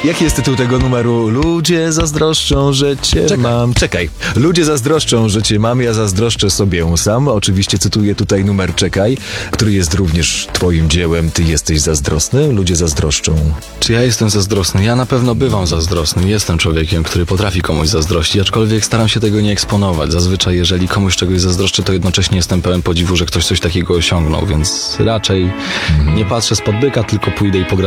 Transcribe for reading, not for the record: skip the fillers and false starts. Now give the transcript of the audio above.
Jaki jest tytuł tego numeru? Ludzie zazdroszczą, że cię mam. Czekaj. Ludzie zazdroszczą, że cię mam, ja zazdroszczę sobie sam. Oczywiście cytuję tutaj numer Czekaj, który jest również twoim dziełem. Ty jesteś zazdrosny? Ludzie zazdroszczą. Czy ja jestem zazdrosny? Ja na pewno bywam zazdrosny. Jestem człowiekiem, który potrafi komuś zazdrościć, aczkolwiek staram się tego nie eksponować. Zazwyczaj, jeżeli komuś czegoś zazdroszczę, to jednocześnie jestem pełen podziwu, że ktoś coś takiego osiągnął, więc raczej nie patrzę spod byka, tylko pójdę i pogram